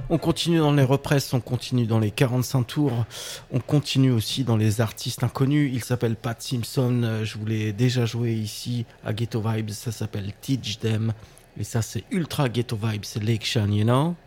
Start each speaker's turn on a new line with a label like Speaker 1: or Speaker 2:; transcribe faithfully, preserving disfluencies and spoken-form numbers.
Speaker 1: On continue dans les represses, on continue dans les quarante-cinq tours, on continue aussi dans les artistes inconnus. Il s'appelle Pat Simpson, je vous l'ai déjà joué ici à Ghetto Vibes, ça s'appelle Teach Them. Et ça c'est ultra Ghetto Vibes, c'est Lake Shan, you know?